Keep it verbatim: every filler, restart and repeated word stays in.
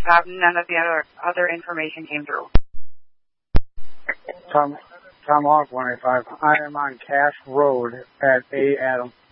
stop. None of the other other information came through. Tom, Tomahawk one eighty-five. I am on Cash Road at A. Adam.